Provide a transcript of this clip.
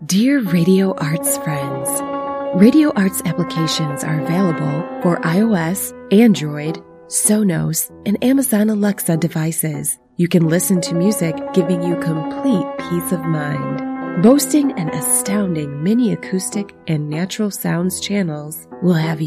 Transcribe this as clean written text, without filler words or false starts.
Dear Radio Arts friends, Radio Arts applications are available for iOS, Android, Sonos, and Amazon Alexa devices. You can listen to music giving you complete peace of mind. Boasting an astounding mini acoustic and natural sounds channels will have